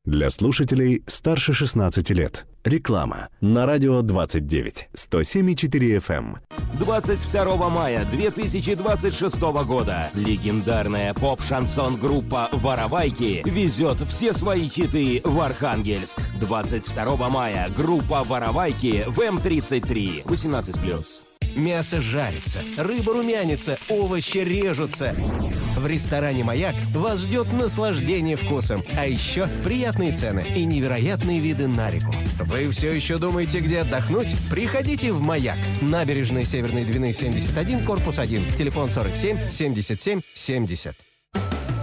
Для слушателей старше 16 лет. Реклама на радио 29, 107,4 FM. 22 мая 2026 года легендарная поп-шансон-группа «Воровайки» везет все свои хиты в Архангельск. 22 мая группа «Воровайки» в М33. 18+. Мясо жарится, рыба румянится, овощи режутся. В ресторане «Маяк» вас ждет наслаждение вкусом, а еще приятные цены и невероятные виды на реку. Вы все еще думаете, где отдохнуть? Приходите в «Маяк». Набережная Северной Двины, 71, корпус 1. Телефон 47 77 70.